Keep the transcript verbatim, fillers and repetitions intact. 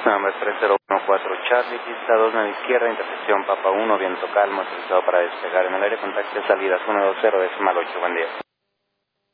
nombre es tres cero uno cuatro Charlie, pista dos nueve izquierda, intersección Papa uno, viento calmo, autorizado para despegar en el aire, contacte salidas uno dos cero decimal ocho, buen día.